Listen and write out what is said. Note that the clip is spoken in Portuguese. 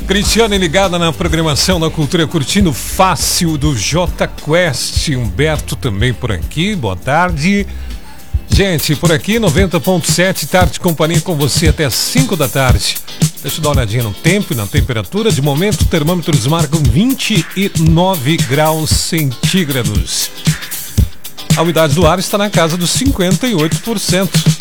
Cristiane ligada na programação da Cultura, curtindo Fácil do J Quest. Humberto também por aqui, boa tarde. Gente, por aqui 90.7, Tarde Companhia com você até 5 da tarde. Deixa eu dar uma olhadinha no tempo e na temperatura. De momento, termômetros marcam 29 graus centígrados. A umidade do ar está na casa dos 58%.